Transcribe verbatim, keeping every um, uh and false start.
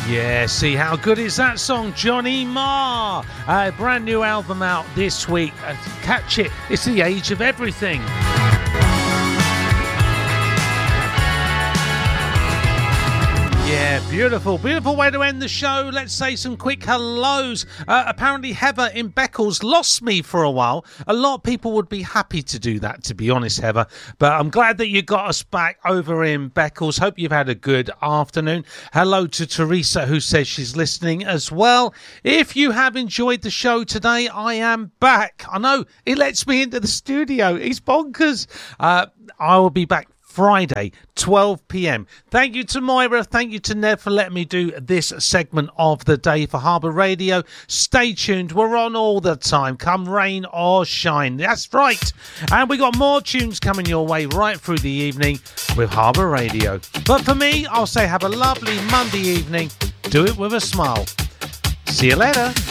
Yeah, see how good is that song, Johnny Marr? A brand new album out this week. Uh, catch it. It's the age of everything. Yeah, beautiful, beautiful way to end the show. Let's say some quick hellos. Uh, apparently Heather in Beccles lost me for a while. A lot of people would be happy to do that, to be honest, Heather. But I'm glad that you got us back over in Beccles. Hope you've had a good afternoon. Hello to Teresa, who says she's listening as well. If you have enjoyed the show today, I am back. I know, it lets me into the studio. It's bonkers. Uh, I will be back Friday, twelve p.m. Thank you to Moira. Thank you to Nev for letting me do this segment of the day for Harbour Radio. Stay tuned. We're on all the time, come rain or shine. That's right. And we got more tunes coming your way right through the evening with Harbour Radio. But for me, I'll say have a lovely Monday evening. Do it with a smile. See you later.